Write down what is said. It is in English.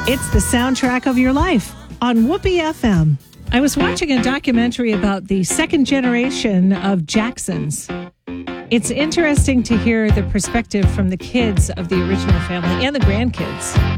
It's the soundtrack of your life on Whoopee FM. I was watching a documentary about the second generation of Jacksons. It's interesting to hear the perspective from the kids of the original family and the grandkids.